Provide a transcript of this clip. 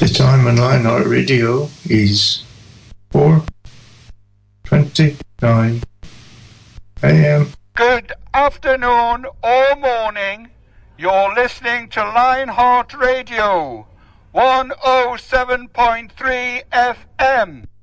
The time on Lionheart Radio is 4:29 a.m. Good afternoon or morning. You're listening to Lionheart Radio, 107.3 FM.